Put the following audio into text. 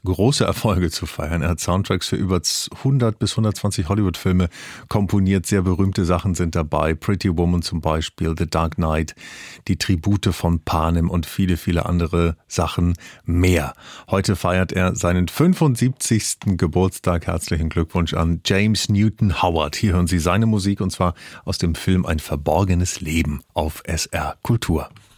große Erfolge zu feiern. Er hat Soundtracks für über 100 bis 120 Hollywood-Filme komponiert. Sehr berühmte Sachen sind dabei. Pretty Woman zum Beispiel, The Dark Knight, die Tribute von Panem und viele, viele andere Sachen mehr. Heute feiert er seinen 75. Geburtstag. Herzlichen Glückwunsch an James Newton Howard. Hier hören Sie seine Musik und zwar aus dem Film Ein verborgenes Leben auf SR Kultur.